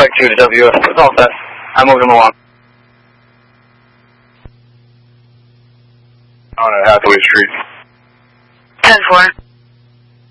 Spike 2 to WF. It's all set. I moved him along. On at Hathaway Street. 10-4.